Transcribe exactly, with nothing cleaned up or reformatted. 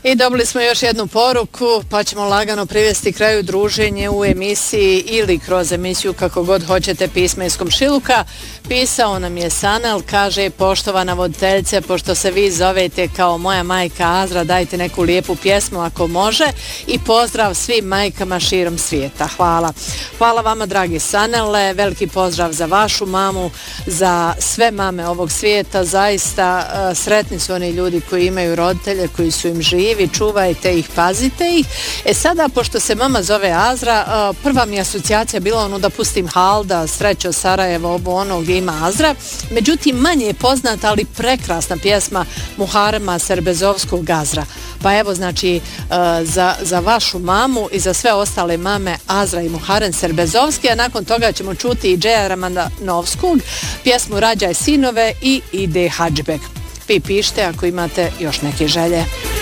I dobili smo još jednu poruku, pa ćemo lagano privesti kraju druženje u emisiji ili kroz emisiju kako god hoćete pisma iz komšiluka. Pisao nam je Sanel, kaže: poštovana voditeljice, pošto se vi zovete kao moja majka Azra, dajte neku lijepu pjesmu ako može i pozdrav svim majkama širom svijeta. Hvala. Hvala vama, dragi Sanele, veliki pozdrav za vašu mamu, za sve mame ovog svijeta. Zaista uh, sretni su oni ljudi koji imaju roditelje, koji su im živi, čuvajte ih, pazite ih. E sada, pošto se mama zove Azra, uh, prva mi asocijacija bila ono da pustim Halda, Srećo Sarajevo, ovo ono gdje ima Azra. Međutim, manje je poznata, ali prekrasna pjesma Muharema Serbezovskog Azra. Pa evo, znači, uh, za, za vašu mamu i za sve ostale mame Azra i Muharem Serbezovski, a nakon toga ćemo čuti i Džeja Ramanovskog, pjesmu Rađaj sinove i Ide Hadžbek. Vi pišite ako imate još neke želje.